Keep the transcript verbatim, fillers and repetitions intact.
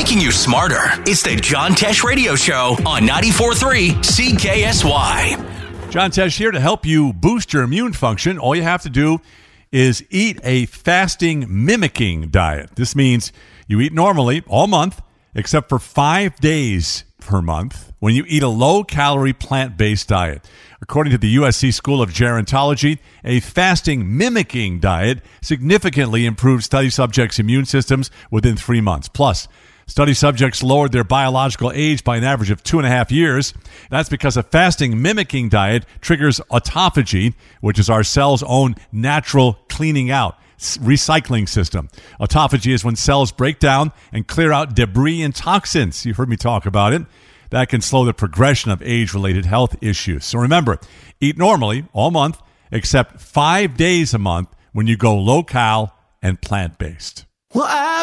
making you smarter. It's the John Tesh Radio Show on ninety-four point three C K S Y. John Tesh here to help you boost your immune function. All you have to do is eat a fasting mimicking diet. This means you eat normally all month, except for five days per month when you eat a low-calorie plant-based diet. According to the U S C School of Gerontology, a fasting mimicking diet significantly improved study subjects' immune systems within three months. Plus, study subjects lowered their biological age by an average of two and a half years. That's because a fasting mimicking diet triggers autophagy, which is our cells' own natural cleaning out recycling system. Autophagy is when cells break down and clear out debris and toxins. You've heard me talk about it. That can slow the progression of age-related health issues. So remember, eat normally all month, except five days a month when you go low-cal and plant-based. Well, I